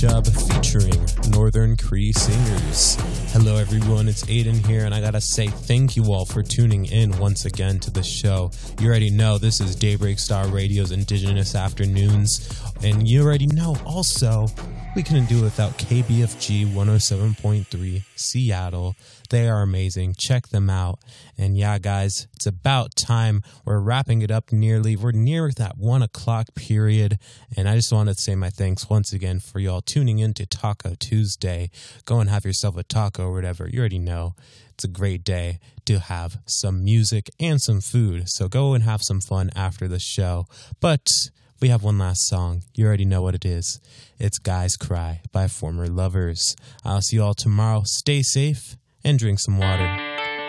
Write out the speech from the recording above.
Job featuring Northern Cree Singers. Hello everyone, it's Aiden here, and I gotta say thank you all for tuning in once again to the show. You already know this is Daybreak Star Radio's Indigenous Afternoons, and you already know also we couldn't do it without KBFG 107.3 Seattle. They are amazing. Check them out. And yeah, guys, it's about time. We're wrapping it up nearly. We're near that 1 o'clock period. And I just wanted to say my thanks once again for y'all tuning in to Taco Tuesday. Go and have yourself a taco or whatever. You already know. It's a great day to have some music and some food. So go and have some fun after the show. But we have one last song. You already know what it is. It's Guys Cry by Former Lovers. I'll see you all tomorrow. Stay safe and drink some water.